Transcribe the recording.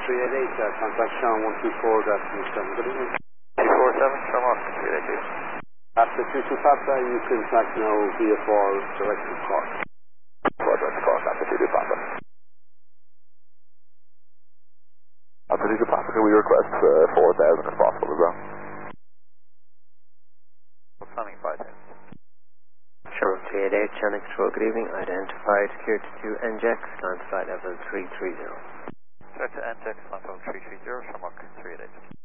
388, contact Sean 124, that's Mr. Good evening. 247, Shamrock, 388. After 22 Papa, you contact now VFR direct to Cork. Direct to Cork, after 22 Papa. After 22 Papa, can we request 4,000 if possible as well? Planning 5,000. Shamrock 388, Channel Control, good evening. Identified, cleared to NJEX, land flight level 330. Cleared to NJEX, land level 330, Shamrock 388.